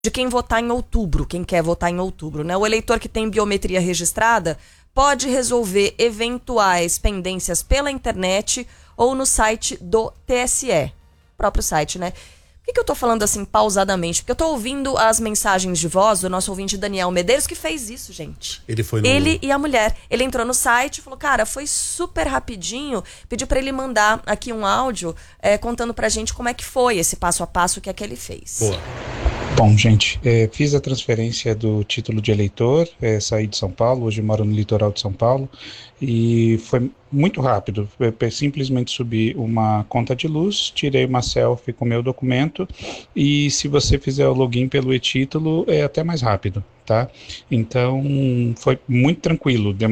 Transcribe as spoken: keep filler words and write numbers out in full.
de quem votar em outubro, quem quer votar em outubro, né? O eleitor que tem biometria registrada pode resolver eventuais pendências pela internet ou no site do T S E, próprio site, né? Por que, que eu tô falando assim pausadamente? Porque eu tô ouvindo as mensagens de voz do nosso ouvinte Daniel Medeiros, que fez isso, gente. Ele foi no... Ele e a mulher. Ele entrou no site e falou, cara, foi super rapidinho. Pediu pra ele mandar aqui um áudio é, contando pra gente como é que foi esse passo a passo que é que ele fez. Boa. Bom, gente, é, fiz a transferência do título de eleitor, é, saí de São Paulo, hoje moro no litoral de São Paulo, e foi muito rápido. Eu simplesmente subi uma conta de luz, tirei uma selfie com o meu documento, e se você fizer o login pelo e-título, é até mais rápido, tá? Então, foi muito tranquilo.